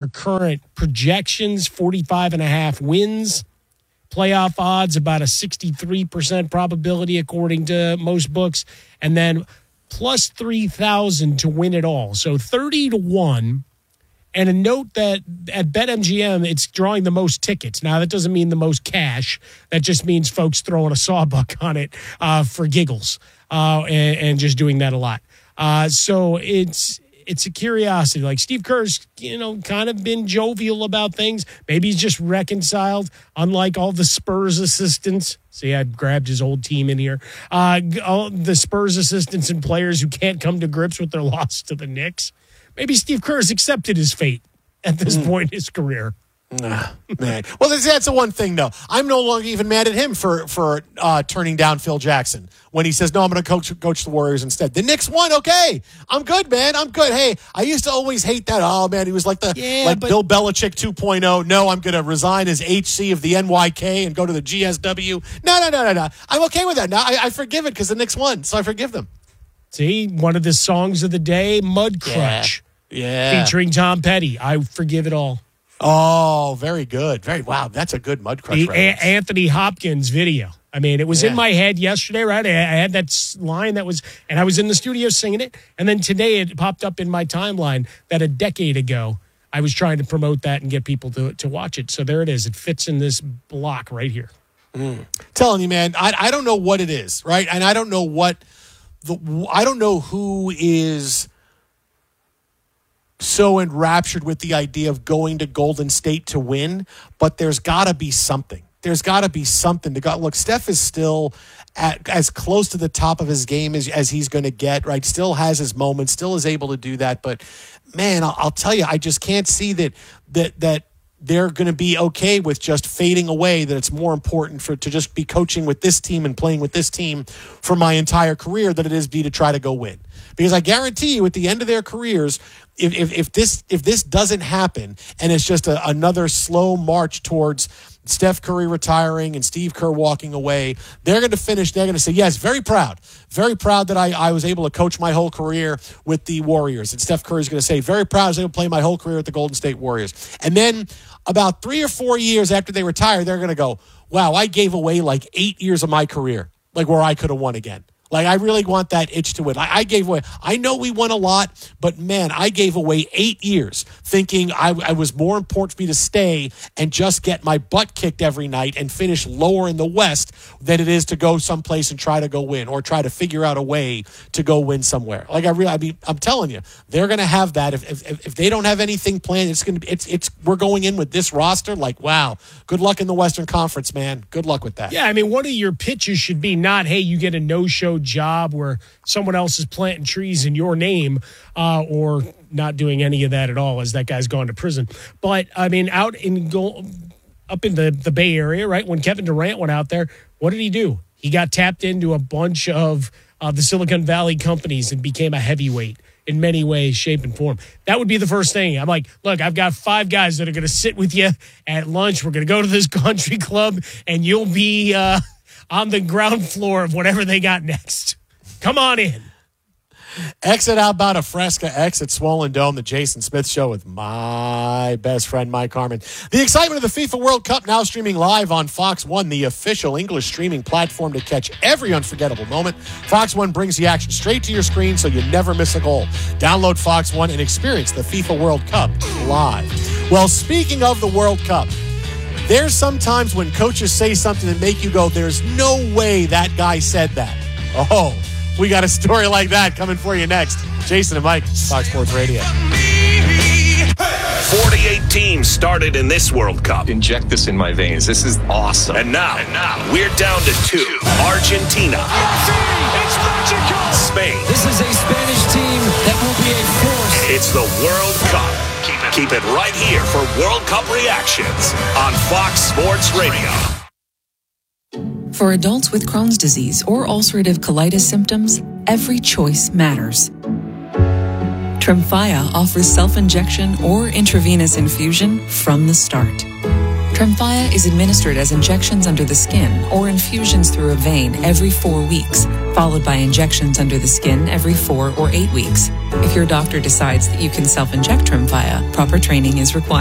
current projections, 45.5 wins. Playoff odds, about a 63% probability according to most books. And then plus 3,000 to win it all. So 30-1. And a note that at BetMGM, it's drawing the most tickets. Now, that doesn't mean the most cash. That just means folks throwing a sawbuck on it for giggles and just doing that a lot. So it's a curiosity. Like Steve Kerr's, kind of been jovial about things. Maybe he's just reconciled, unlike all the Spurs assistants. See, I grabbed his old team in here. All the Spurs assistants and players who can't come to grips with their loss to the Knicks. Maybe Steve Kerr has accepted his fate at this point in his career. Man. Well, that's the one thing, though. I'm no longer even mad at him for turning down Phil Jackson when he says, no, I'm going to coach the Warriors instead. The Knicks won. Okay. I'm good, man. I'm good. Hey, I used to always hate that. Oh, man, he was like Bill Belichick 2.0. No, I'm going to resign as HC of the NYK and go to the GSW. No. I'm okay with that. Now I forgive it because the Knicks won, so I forgive them. See, one of the songs of the day, Mud Crutch. Yeah. Featuring Tom Petty. I forgive it all. Oh, very good. Wow, that's a good Mud Crutch reference. Anthony Hopkins video. I mean, it was in my head yesterday, right? I had that line and I was in the studio singing it. And then today it popped up in my timeline that a decade ago I was trying to promote that and get people to watch it. So there it is. It fits in this block right here. Telling you, man, I don't know what it is, right? And I don't know I don't know who is so enraptured with the idea of going to Golden State to win, but there's got to be something. There's got to be something to go. Look, Steph is still as close to the top of his game as he's going to get, right? Still has his moments, still is able to do that. But, man, I'll tell you, I just can't see that they're going to be okay with just fading away, that it's more important to just be coaching with this team and playing with this team for my entire career than it is to try to go win. Because I guarantee you at the end of their careers, if this doesn't happen and it's just another slow march towards Steph Curry retiring and Steve Kerr walking away, they're going to finish. They're going to say, yes, very proud that I was able to coach my whole career with the Warriors. And Steph Curry is going to say, very proud I was able to play my whole career with the Golden State Warriors. And then about 3 or 4 years after they retire, they're going to go, wow, I gave away like 8 years of my career, like where I could have won again. Like, I really want that itch to win. I gave away. I know we won a lot, but, man, I gave away 8 years thinking I was more important for me to stay and just get my butt kicked every night and finish lower in the West than it is to go someplace and try to go win or try to figure out a way to go win somewhere. Like, I'm telling you, they're going to have that. If they don't have anything planned, we're going in with this roster. Like, wow, good luck in the Western Conference, man. Good luck with that. Yeah, I mean, one of your pitches should be not, hey, you get a no-show job where someone else is planting trees in your name or not doing any of that at all as that guy's gone to prison. But, I mean, up in the Bay Area, right, when Kevin Durant went out there, what did he do? He got tapped into a bunch of the Silicon Valley companies and became a heavyweight in many ways, shape, and form. That would be the first thing. I'm like, look, I've got 5 guys that are going to sit with you at lunch. We're going to go to this country club, and you'll be on the ground floor of whatever they got next. Come on in. Exit Outbound a Fresca, exit Swollen Dome, the Jason Smith Show with my best friend, Mike Harmon. The excitement of the FIFA World Cup now streaming live on Fox One, the official English streaming platform to catch every unforgettable moment. Fox One brings the action straight to your screen so you never miss a goal. Download Fox One and experience the FIFA World Cup live. Well, speaking of the World Cup, there's sometimes when coaches say something that make you go, there's no way that guy said that. Oh, we got a story like that coming for you next. Jason and Mike, Fox Sports Radio. 48 teams started in this World Cup. Inject this in my veins. This is awesome. And now we're down to 2. Argentina. It's magical. Spain. This is a Spanish team that will be a force. It's the World Cup. Keep it right here for World Cup reactions on Fox Sports Radio. For adults with Crohn's disease or ulcerative colitis symptoms, every choice matters. Tremfya offers self-injection or intravenous infusion from the start. Tremfya is administered as injections under the skin or infusions through a vein every 4 weeks, followed by injections under the skin every 4 or 8 weeks. If your doctor decides that you can self-inject Tremfya, proper training is required.